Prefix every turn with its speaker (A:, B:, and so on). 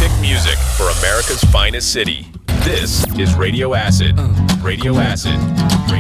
A: Authentic music for America's finest city. This is Radio Acid. Radio Acid.